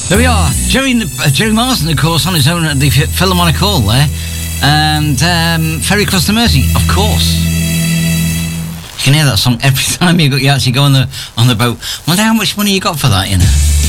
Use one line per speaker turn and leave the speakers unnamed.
There we are. Jerry Marsden, of course, on his own at the Philharmonic Hall there. And Ferry Across the Mersey, of course. You can hear that song every time you actually go on the boat. Wonder how much money you got for that, you know.